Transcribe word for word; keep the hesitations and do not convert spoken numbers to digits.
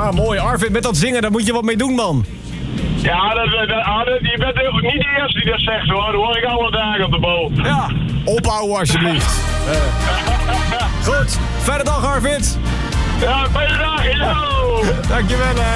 Ja, mooi. Arvid, met dat zingen, daar moet je wat mee doen, man. Ja, dat, dat, dat, je bent niet de eerste die dat zegt, hoor. Dat hoor ik alle dagen op de boot. Ja, ophouden alsjeblieft. Uh. Goed, fijne dag, Arvid. Ja, fijne dag, yo! Dankjewel, hè.